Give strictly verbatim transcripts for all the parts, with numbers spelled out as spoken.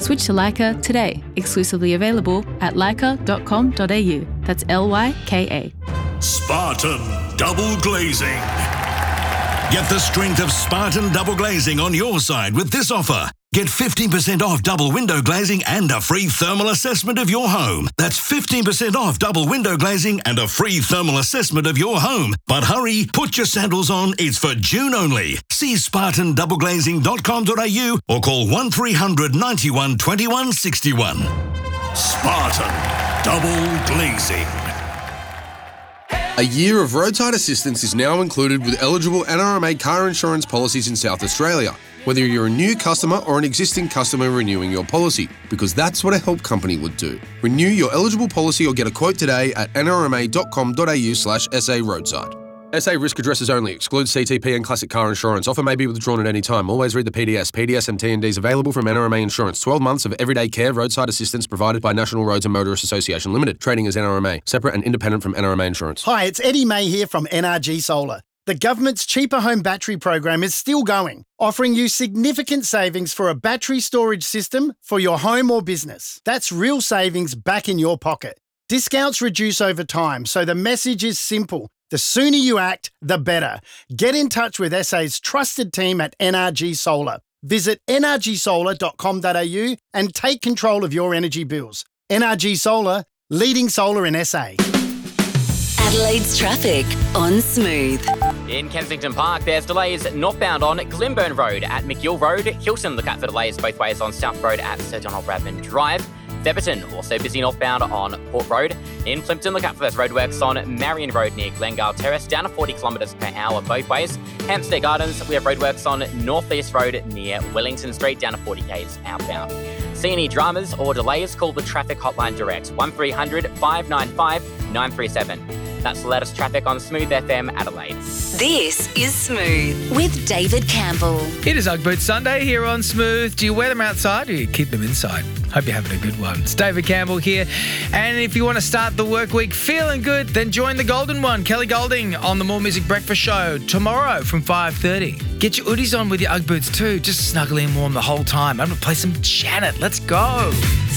Switch to Leica today. Exclusively available at leica dot com dot a u. That's L Y K A. Spartan Double Glazing. Get the strength of Spartan Double Glazing on your side with this offer. Get fifteen percent off double window glazing and a free thermal assessment of your home. That's fifteen percent off double window glazing and a free thermal assessment of your home. But hurry, put your sandals on. It's for June only. See spartan double glazing dot com dot a u or call one three hundred ninety-one twenty-one sixty-one. Spartan Double Glazing. A year of roadside assistance is now included with eligible N R M A car insurance policies in South Australia, whether you're a new customer or an existing customer renewing your policy, because that's what a help company would do. Renew your eligible policy or get a quote today at n r m a dot com dot a u slash s a roadside. S A risk addresses only. Excludes C T P and classic car insurance. Offer may be withdrawn at any time. Always read the P D S. P D S and T and Ds available from N R M A Insurance. twelve months of everyday care roadside assistance provided by National Roads and Motorists Association Limited. Trading as N R M A. Separate and independent from N R M A Insurance. Hi, it's Eddie May here from N R G Solar. The government's Cheaper Home Battery program is still going, offering you significant savings for a battery storage system for your home or business. That's real savings back in your pocket. Discounts reduce over time, so the message is simple. The sooner you act, the better. Get in touch with S A's trusted team at N R G Solar. Visit n r g solar dot com dot a u and take control of your energy bills. N R G Solar, leading solar in S A. Adelaide's traffic on Smooth. In Kensington Park, there's delays northbound on Glimburn Road at McGill Road. Hilton, look out for delays both ways on South Road at Sir Donald Bradman Drive. Theberton, also busy northbound on Port Road. In Plympton, look out for those roadworks on Marion Road near Glengale Terrace, down to forty kilometres per hour both ways. Hampstead Gardens, we have roadworks on North East Road near Wellington Street, down to forty k's outbound. See any dramas or delays, call the traffic hotline direct, one three hundred five nine five nine three seven. That's the latest traffic on Smooth F M Adelaide. This is Smooth with David Campbell. It is Ugg Boot Sunday here on Smooth. Do you wear them outside or do you keep them inside? Hope you're having a good one. It's David Campbell here. And if you want to start the work week feeling good, then join the Golden One, Kelly Golding, on the More Music Breakfast Show tomorrow from five thirty. Get your hoodies on with your Ugg boots too. Just snuggle in warm the whole time. I'm going to play some Janet. Let's go.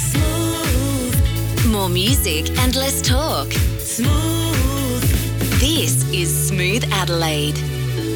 Smooth. More music and less talk. Smooth. This is Smooth Adelaide.